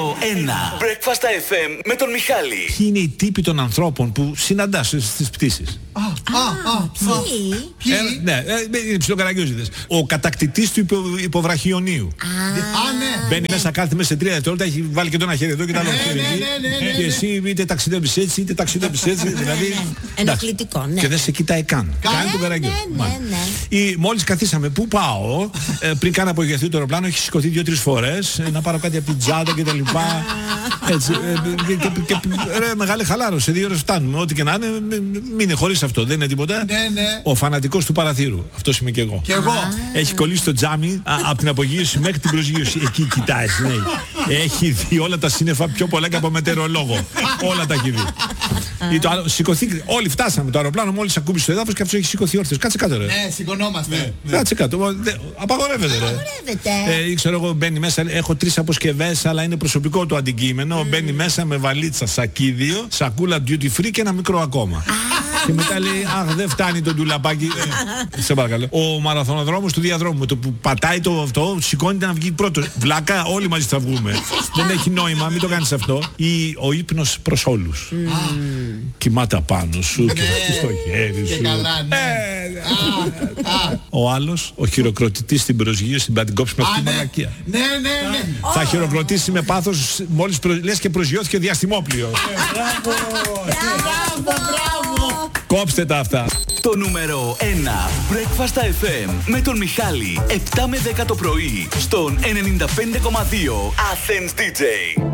Breakfast FM με τον Μιχάλη. Ποιοι είναι οι τύποι των ανθρώπων που συναντάς στις πτήσεις? Ποιοι? Ναι, είναι ψιλοκαραγκιόζηδες. Ο κατακτητής του υποβραχιονίου. Ναι. Μπαίνει μέσα, κάθεται μέσα σε 3 δευτερόλεπτα, έχει βάλει και το ένα χέρι εδώ και το άλλο χέρι εκεί. Και εσύ είτε ταξιδεύεις έτσι, είτε ταξιδεύεις έτσι. Δηλαδή. Ενοχλητικό, ναι. Και δεν σε κοιτάει καν. Κάνει τον καραγκιό. Μόλις καθίσαμε, πού πάω, πριν καν απογευθεί το αεροπλάνο, έχει σηκωθεί 2-3 φορές να πάρω κάτι από την τσάντα κτλ. Έτσι. Και ρε, μεγάλη χαλάρωση. 2 ώρες φτάνουμε. Ό,τι και να είναι, μείνε χωρίς αυτό. Δεν είναι τίποτα. Ο φανατικός του παραθύρου. Αυτός είμαι και εγώ. Έχει κολλήσει το τζάμι από την απογείωση μέχρι την προσγείωση. Εκεί κοιτάει. Ναι. Έχει δει όλα τα σύννεφα πιο πολλά και από μετεωρολόγο. Όλα τα έχει δει. Σηκωθεί, όλοι φτάσαμε το αεροπλάνο, μόλις ακούμπησε στο έδαφος και αυτός έχει σηκωθεί όρθιος. Κάτσε κάτω, ρε. Ναι, σηκωνόμαστε. Κάτσε κάτω. Απαγορεύεται, ρε. Ξέρω εγώ, μπαίνει μέσα, έχω 3 αποσκευές, αλλά είναι προσωπικό το αντικείμενο. Μπαίνει μέσα με βαλίτσα, σακίδιο, σακούλα duty free και ένα μικρό ακόμα. Και μετά λέει, αχ, δεν φτάνει το ντουλαπάκι. Σε παρακαλώ. Ο μαραθωνοδρόμος του διαδρόμου, με το που πατάει το αυτό, σηκώνεται να βγει πρώτο. Βλάκα, όλοι μαζί θα βγούμε. Δεν έχει νόημα, μην το κάνεις αυτό. Ή ο ύπνος προς όλους. Κοιμάται απάνω σου και στο χέρι σου. Ο άλλος, ο χειροκροτητής στην προσγείωση, την κόψει με αυτή τη μαλακία. Ναι. Θα χειροκροτήσει με πάθος μόλις λες και προσγειώθηκε διαστημόπλιο. Μπράβο. Κόψτε τα αυτά. Το νούμερο 1 Breakfast FM με τον Μιχάλη 7 με 10 το πρωί στον 95,2 Athens DJ.